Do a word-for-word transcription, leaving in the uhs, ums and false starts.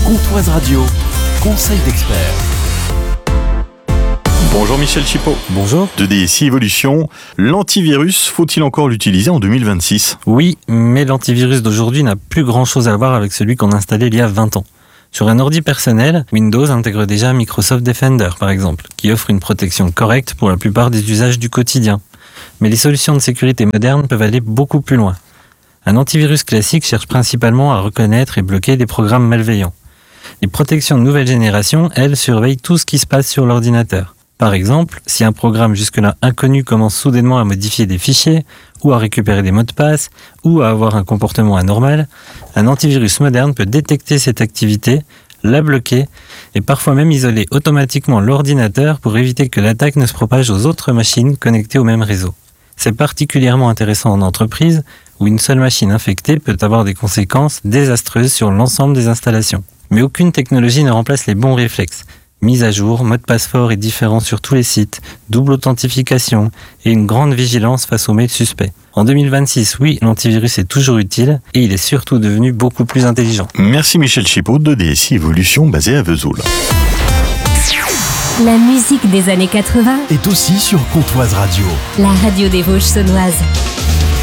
Comptoise Radio, conseil d'expert. Bonjour Michel Chipot. Bonjour. De D S I Evolution, l'antivirus, faut-il encore l'utiliser en deux mille vingt-six ? Oui, mais l'antivirus d'aujourd'hui n'a plus grand-chose à voir avec celui qu'on installait il y a vingt ans. Sur un ordi personnel, Windows intègre déjà Microsoft Defender, par exemple, qui offre une protection correcte pour la plupart des usages du quotidien. Mais les solutions de sécurité modernes peuvent aller beaucoup plus loin. Un antivirus classique cherche principalement à reconnaître et bloquer des programmes malveillants. Les protections de nouvelle génération, elles, surveillent tout ce qui se passe sur l'ordinateur. Par exemple, si un programme jusque-là inconnu commence soudainement à modifier des fichiers, ou à récupérer des mots de passe, ou à avoir un comportement anormal, un antivirus moderne peut détecter cette activité, la bloquer, et parfois même isoler automatiquement l'ordinateur pour éviter que l'attaque ne se propage aux autres machines connectées au même réseau. C'est particulièrement intéressant en entreprise, où une seule machine infectée peut avoir des conséquences désastreuses sur l'ensemble des installations. Mais aucune technologie ne remplace les bons réflexes. Mise à jour, mot de passe fort et différent sur tous les sites, double authentification et une grande vigilance face aux mails suspects. En deux mille vingt-six, oui, l'antivirus est toujours utile et il est surtout devenu beaucoup plus intelligent. Merci Michel Chipot de D S I Evolution basé à Vesoul. La musique des années quatre-vingts est aussi sur Comptoise Radio. La radio des Vosges saunoises.